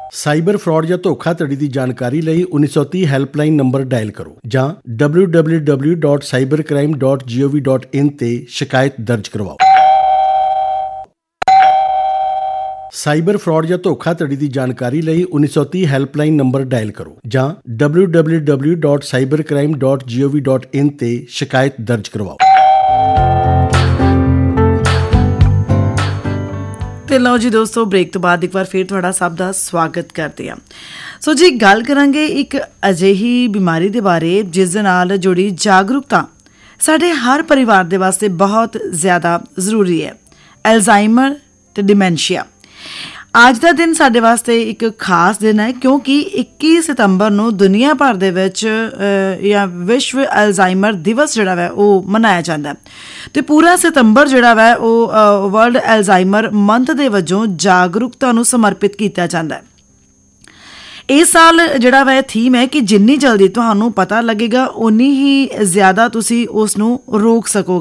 Cyber fraud ਜਾਂ ਧੋਖਾਧੜੀ ਦੀ ਜਾਣਕਾਰੀ ਲਈ 1930 ਹੈਲਪਲਾਈਨ ਨੰਬਰ ਡਾਇਲ ਕਰੋ ਜਾਂ www.cybercrime.gov.in ਤੇ ਸ਼ਿਕਾਇਤ ਦਰਜ ਕਰਵਾਓ। ਸਾਈਬਰ ਫਰਾਡ ਜਾਂ ਧੋਖਾਧੜੀ ਦੀ ਜਾਣਕਾਰੀ ਲਈ 1930 ਹੈਲਪਲਾਈਨ ਨੰਬਰ ਡਾਇਲ ਕਰੋ ਜਾਂ www.cybercrime.gov.in ਤੇ ਸ਼ਿਕਾਇਤ ਦਰਜ ਕਰਵਾਓ। ਤੇ ਲਓ ਜੀ ਦੋਸਤੋ, ਬ੍ਰੇਕ ਤੋਂ ਬਾਅਦ ਇੱਕ ਵਾਰ ਫਿਰ ਤੁਹਾਡਾ ਸਭ ਦਾ ਸਵਾਗਤ ਕਰਦੇ ਹਾਂ। ਸੋ ਜੀ, ਗੱਲ ਕਰਾਂਗੇ ਇੱਕ ਅਜਿਹੀ ਬਿਮਾਰੀ ਦੇ ਬਾਰੇ ਜਿਸ ਦੇ ਨਾਲ ਜੁੜੀ ਜਾਗਰੂਕਤਾ ਸਾਡੇ ਹਰ ਪਰਿਵਾਰ ਦੇ ਵਾਸਤੇ ਬਹੁਤ ਜ਼ਿਆਦਾ ਜ਼ਰੂਰੀ ਹੈ। ਐਲਜ਼ਾਈਮਰ ਤੇ ਡਿਮੈਂਸ਼ੀਆ। ਅੱਜ ਦਾ ਦਿਨ ਸਾਡੇ ਵਾਸਤੇ ਇੱਕ ਖਾਸ ਦਿਨ ਹੈ ਕਿਉਂਕਿ 21 ਸਤੰਬਰ ਨੂੰ ਦੁਨੀਆ ਭਰ ਦੇ ਵਿੱਚ ਜਾਂ ਵਿਸ਼ਵ ਐਲਜ਼ਾਈਮਰ ਦਿਵਸ ਜਿਹੜਾ ਵੈ ਉਹ ਮਨਾਇਆ ਜਾਂਦਾ ਅਤੇ ਪੂਰਾ ਸਤੰਬਰ ਜਿਹੜਾ ਵੈ ਉਹ ਵਰਲਡ ਐਲਜ਼ਾਈਮਰ ਮੰਥ ਦੇ ਵਜੋਂ ਜਾਗਰੂਕਤਾ ਨੂੰ ਸਮਰਪਿਤ ਕੀਤਾ ਜਾਂਦਾ ਹੈ। ਇਸ ਸਾਲ ਜਿਹੜਾ ਵੈ ਥੀਮ ਹੈ ਕਿ ਜਿੰਨੀ ਜਲਦੀ ਤੁਹਾਨੂੰ ਪਤਾ ਲੱਗੇਗਾ ਉਨੀ ਹੀ ਜ਼ਿਆਦਾ ਤੁਸੀਂ ਉਸ ਨੂੰ ਰੋਕ ਸਕੋਗੇ।